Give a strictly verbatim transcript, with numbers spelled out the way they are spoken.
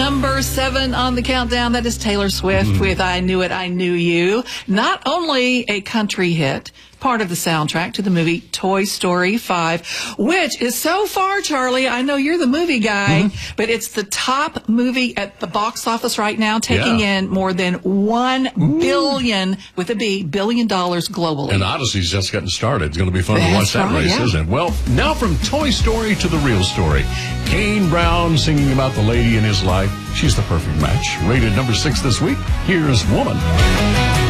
number seven on the countdown. That is Taylor Swift mm. with I Knew It, I Knew You. Not only a country hit, part of the soundtrack to the movie Toy Story five, which is so far, Charlie, I know you're the movie guy, mm-hmm. but it's the top movie at the box office right now, taking yeah. in more than one Ooh. billion, with a B, billion dollars globally. And Odyssey's just getting started. It's going to be fun That's to watch that right, race, yeah. isn't it? Well, now from Toy Story to the real story. Kane Brown singing about the lady in his life. She's the perfect match. Rated number six this week. Here's Woman.